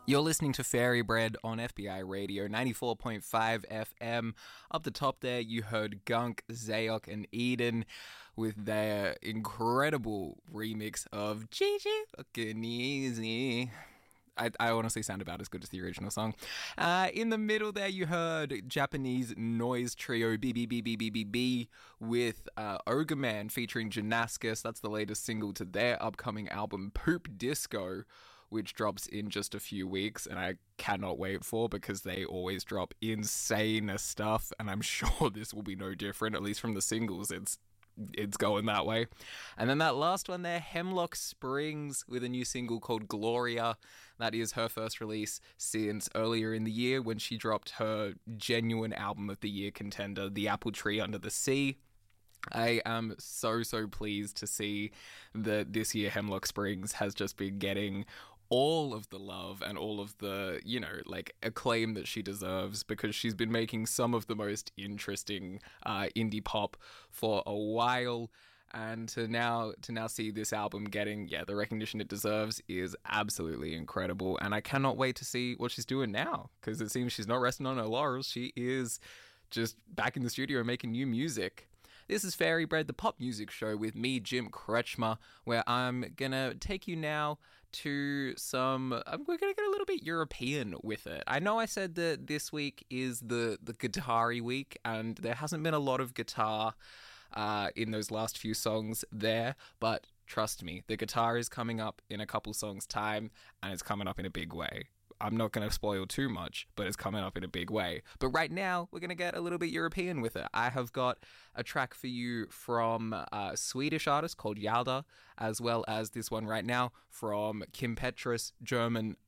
You're listening to Fairy Bread on FBI Radio 94.5 FM. Up the top there, you heard Gunk, Zayok, and Eden with their incredible remix of Gigi Fucking Easy. I honestly sound about as good as the original song. In the middle there, you heard Japanese noise trio BBBBBB with Ogre Man featuring Gymnascus. That's the latest single to their upcoming album Poop Disco, which drops in just a few weeks, and I cannot wait for, because they always drop insane stuff, and I'm sure this will be no different. At least from the singles, it's going that way. And then that last one there, Hemlock Springs, with a new single called Gloria. That is her first release since earlier in the year, when she dropped her genuine album of the year contender, The Apple Tree Under the Sea. I am so pleased to see that this year Hemlock Springs has just been getting all of the love and all of the, acclaim that she deserves, because she's been making some of the most interesting indie pop for a while. And to now see this album getting, the recognition it deserves is absolutely incredible. And I cannot wait to see what she's doing now, because it seems she's not resting on her laurels. She is just back in the studio making new music. This is Fairy Bread, the pop music show with me, Jim Kretschmer, where I'm going to take you now to we're going to get a little bit European with it. I know I said that this week is the guitar-y week, and there hasn't been a lot of guitar in those last few songs there, but trust me, the guitar is coming up in a couple songs' time, and it's coming up in a big way. I'm not going to spoil too much, but it's coming up in a big way. But right now, we're going to get a little bit European with it. I have got a track for you from a Swedish artist called Yalda, as well as this one right now from Kim Petras, German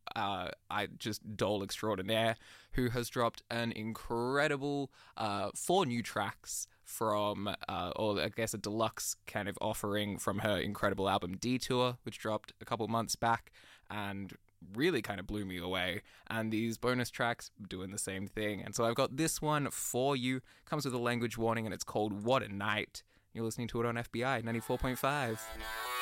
doll extraordinaire, who has dropped an incredible 4 new tracks from, or I guess a deluxe kind of offering from her incredible album Detour, which dropped a couple months back, and really kind of blew me away. And these bonus tracks doing the same thing. And so I've got this one for you. Comes with a language warning, and it's called What a Night. You're listening to it on FBI 94.5.